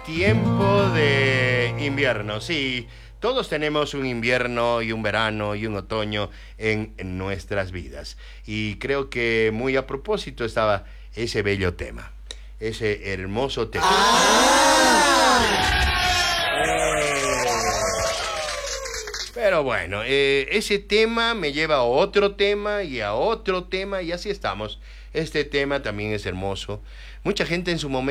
tiempo de invierno, sí. Todos tenemos un invierno y un verano y un otoño en nuestras vidas. Y creo que muy a propósito estaba ese bello tema, ese hermoso tema. Pero bueno, ese tema me lleva a otro tema y a otro tema y así estamos. Este tema también es hermoso. Mucha gente en su momento